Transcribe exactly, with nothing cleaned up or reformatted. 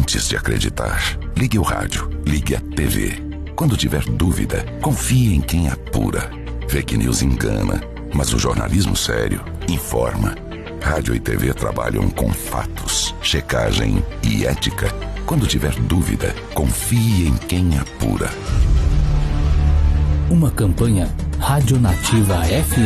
antes de acreditar. Ligue o rádio, ligue a T V. Quando tiver dúvida, confie em quem apura. Fake news engana, mas o jornalismo sério informa. Rádio e T V trabalham com fatos, checagem e ética. Quando tiver dúvida, confie em quem apura. Uma campanha Rádio Nativa F M.